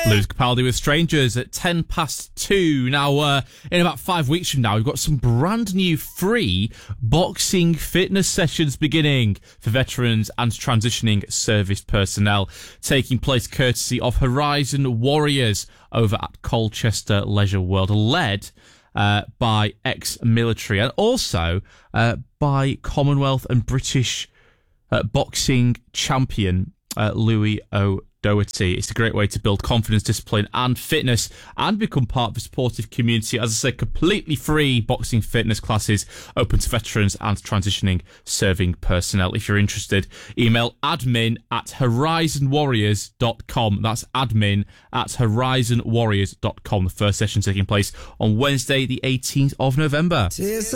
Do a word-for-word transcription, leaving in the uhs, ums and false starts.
Lewis Capaldi with Strangers at ten past two. Now, uh, in about five weeks from now, we've got some brand new free boxing fitness sessions beginning for veterans and transitioning service personnel, taking place courtesy of Horizon Warriors over at Colchester Leisure World, led uh, by ex-military and also uh, by Commonwealth and British uh, boxing champion uh, Louis O'Doherty. It's a great way to build confidence, discipline and fitness and become part of a supportive community. As I said, completely free boxing fitness classes open to veterans and transitioning serving personnel. If you're interested, email admin at horizon warriors dot com. That's admin at horizon warriors dot com. The first session taking place on Wednesday, the eighteenth of November.